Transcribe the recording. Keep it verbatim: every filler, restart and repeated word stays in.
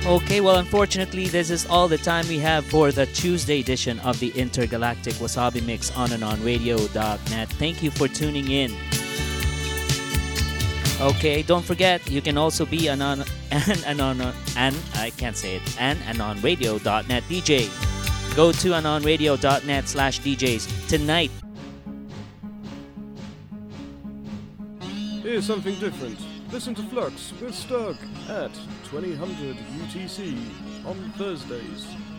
Okay, well, unfortunately, this is all the time we have for the Tuesday edition of the Intergalactic Wasabi Mix on and on radio dot net. Thank you for tuning in. Okay, don't forget, you can also be an on, an, an, on, an I can't say it, an anon radio dot net D J. Go to anon radio dot net slash D Js tonight. Here's something different. Listen to Flux with Stug at twenty hundred U T C on Thursdays.